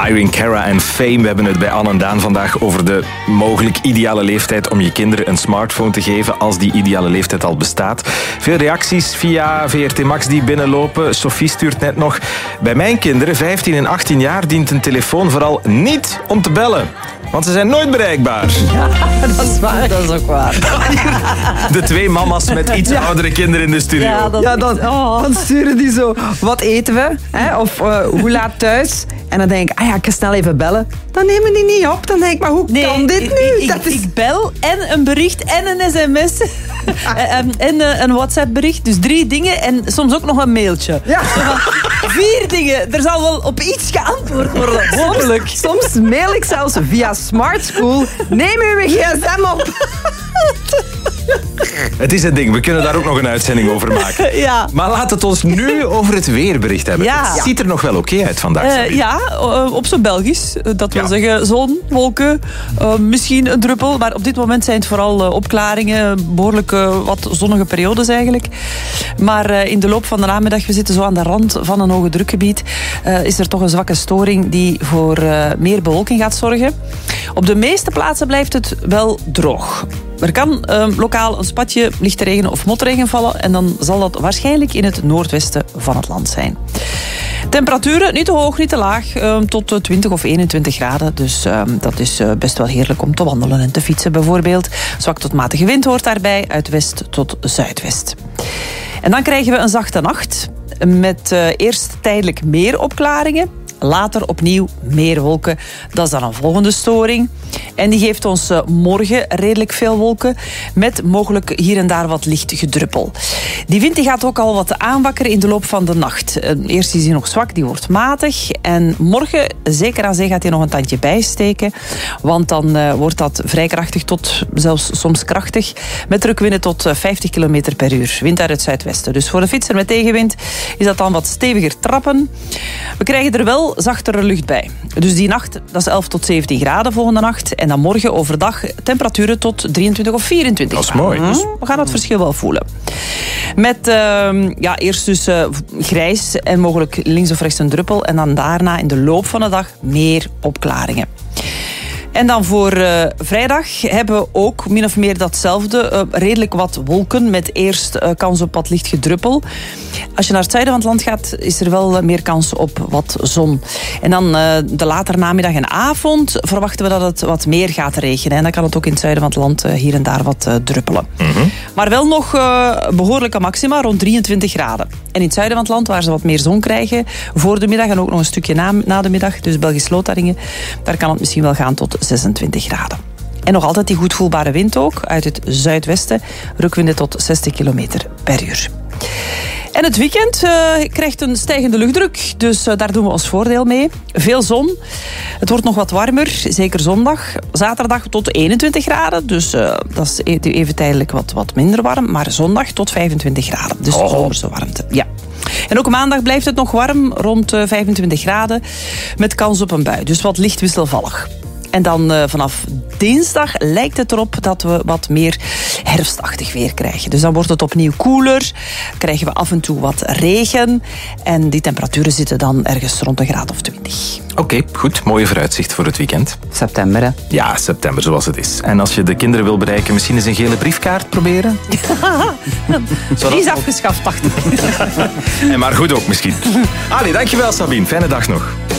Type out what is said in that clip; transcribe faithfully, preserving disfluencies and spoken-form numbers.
Irene Cara en Fame. We hebben het bij Anne en Daan vandaag over de mogelijk ideale leeftijd om je kinderen een smartphone te geven, als die ideale leeftijd al bestaat. Veel reacties via V R T Max die binnenlopen. Sophie stuurt net nog: bij mijn kinderen, vijftien en achttien jaar, dient een telefoon vooral niet om te bellen. Want ze zijn nooit bereikbaar. Ja, dat is waar. Dat is ook waar. De twee mama's met iets ja. oudere kinderen in de studio. Ja, dat ja dan, oh. dan sturen die zo: wat eten we? Hè? Of uh, hoe laat thuis? En dan denk ik, ah ja, ik ga snel even bellen. Dan nemen die niet op. Dan denk ik, maar hoe nee, kan dit nu? Ik, ik, dat is... ik bel en een bericht en een sms. en en een WhatsApp-bericht. Dus drie dingen en soms ook nog een mailtje. Ja. Vier dingen. Er zal wel op iets geantwoord worden. Hopelijk. Soms, soms mail ik zelfs via Smart School: neem uw gsm op. Het is het ding, we kunnen daar ook nog een uitzending over maken. Ja. Maar laat het ons nu over het weerbericht hebben. Ja. Het ziet er nog wel oké okay uit vandaag. Uh, ja, uh, op zijn Belgisch. Uh, dat wil ja. zeggen zon, wolken, uh, misschien een druppel. Maar op dit moment zijn het vooral uh, opklaringen. Behoorlijk uh, wat zonnige periodes eigenlijk. Maar uh, in de loop van de namiddag, we zitten zo aan de rand van een hoge drukgebied, uh, is er toch een zwakke storing die voor uh, meer bewolking gaat zorgen. Op de meeste plaatsen blijft het wel droog. Er kan uh, lokaal een spatje lichte regen of motregen vallen en dan zal dat waarschijnlijk in het noordwesten van het land zijn. Temperaturen niet te hoog, niet te laag, uh, tot twintig of eenentwintig graden. Dus uh, dat is uh, best wel heerlijk om te wandelen en te fietsen bijvoorbeeld. Zwak tot matige wind hoort daarbij, uit west tot zuidwest. En dan krijgen we een zachte nacht met uh, eerst tijdelijk meer opklaringen. Later opnieuw meer wolken. Dat is dan een volgende storing. En die geeft ons uh, morgen redelijk veel wolken, met mogelijk hier en daar wat licht gedruppel. Die wind die gaat ook al wat aanwakkeren in de loop van de nacht. Uh, eerst is hij nog zwak, die wordt matig. En morgen, zeker aan zee, gaat hij nog een tandje bijsteken. Want dan uh, wordt dat vrij krachtig tot zelfs soms krachtig. Met drukwinden tot uh, vijftig kilometer per uur. Wind uit het zuidwesten. Dus voor de fietser met tegenwind is dat dan wat steviger trappen. We krijgen er wel zachtere lucht bij. Dus die nacht, dat is elf tot zeventien graden volgende nacht. En dan morgen overdag temperaturen tot drieëntwintig of vierentwintig Dat is graden. mooi. Dus... We gaan het verschil wel voelen. Met uh, ja, eerst dus uh, grijs en mogelijk links of rechts een druppel. En dan daarna in de loop van de dag meer opklaringen. En dan voor uh, vrijdag hebben we ook min of meer datzelfde. Uh, redelijk wat wolken met eerst uh, kans op wat licht gedruppel. Als je naar het zuiden van het land gaat, is er wel uh, meer kans op wat zon. En dan uh, de later namiddag en avond verwachten we dat het wat meer gaat regenen. En dan kan het ook in het zuiden van het land uh, hier en daar wat uh, druppelen. Mm-hmm. Maar wel nog uh, behoorlijke maxima, rond drieëntwintig graden. En in het zuiden van het land, waar ze wat meer zon krijgen voor de middag en ook nog een stukje na, na de middag, dus Belgisch-Lotharingen, daar kan het misschien wel gaan tot zesentwintig graden. En nog altijd die goed voelbare wind ook, uit het zuidwesten, rukwinden tot zestig kilometer per uur. En het weekend uh, krijgt een stijgende luchtdruk, dus uh, daar doen we ons voordeel mee. Veel zon, het wordt nog wat warmer, zeker zondag. Zaterdag tot eenentwintig graden, dus uh, dat is even tijdelijk wat, wat minder warm. Maar zondag tot vijfentwintig graden, dus oh. zomerse warmte. Ja. En ook maandag blijft het nog warm, rond uh, vijfentwintig graden, met kans op een bui, dus wat licht wisselvallig. En dan uh, vanaf dinsdag lijkt het erop dat we wat meer herfstachtig weer krijgen. Dus dan wordt het opnieuw koeler, krijgen we af en toe wat regen. En die temperaturen zitten dan ergens rond een graad of twintig. Oké, okay, goed. Mooie vooruitzicht voor het weekend. September, hè? Ja, september, zoals het is. En als je de kinderen wil bereiken, misschien eens een gele briefkaart proberen? Die is afgeschaft, dacht ik. En maar goed ook, misschien. Ali, dankjewel Sabine. Fijne dag nog.